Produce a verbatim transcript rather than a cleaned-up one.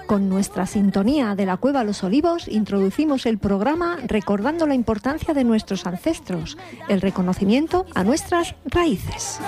Con nuestra sintonía de la Cueva Los Olivos introducimos el programa recordando la importancia de nuestros ancestros, el reconocimiento a nuestras raíces.